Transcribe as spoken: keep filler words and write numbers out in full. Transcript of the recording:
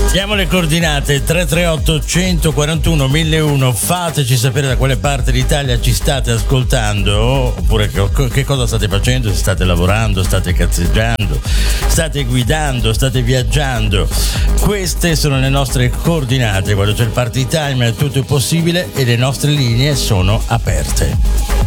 Diamo le coordinate tre tre otto centoquarantuno milleuno, fateci sapere da quale parte d'Italia ci state ascoltando, oppure che, che cosa state facendo, se state lavorando, state cazzeggiando, state guidando, state viaggiando. Queste sono le nostre coordinate, quando c'è il party time tutto è possibile e le nostre linee sono aperte.